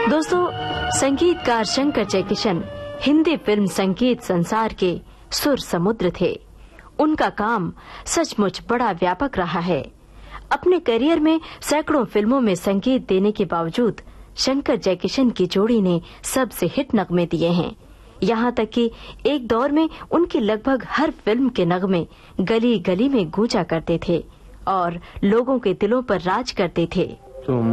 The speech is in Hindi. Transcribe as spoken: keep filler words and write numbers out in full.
दोस्तों, संगीतकार शंकर जयकिशन हिंदी फिल्म संगीत संसार के सुर समुद्र थे। उनका काम सचमुच बड़ा व्यापक रहा है। अपने करियर में सैकड़ों फिल्मों में संगीत देने के बावजूद शंकर जयकिशन की जोड़ी ने सबसे हिट नगमे दिए हैं। यहाँ तक कि एक दौर में उनकी लगभग हर फिल्म के नगमे गली गली में गूंजा करते थे और लोगों के दिलों पर राज करते थे।